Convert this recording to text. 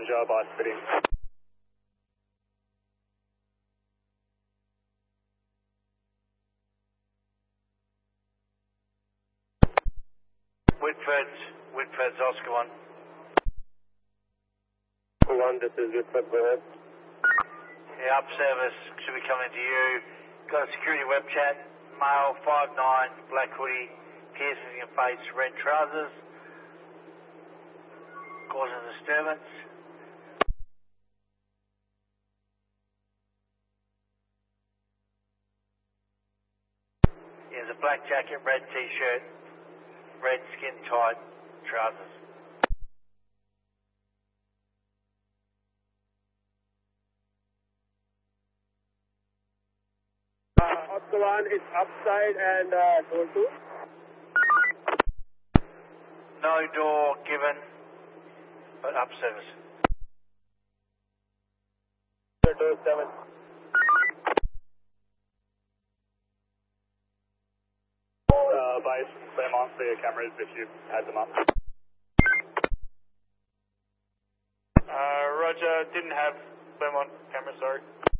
passenger by spitting. Whitford's Oscar 1. 1, this is Whitford, go ahead. Yeah, up service, should be coming to you. Got a security web chat, male, 5'9", black hoodie, piercings in your face, red trousers, causing disturbance. He has a black jacket, red t-shirt, red skin tight trousers. Oscar 1 is upside and door 2. No door given, but up service. Door 7. Base, same on for your cameras if you had them up. Roger, didn't have them on camera, sorry.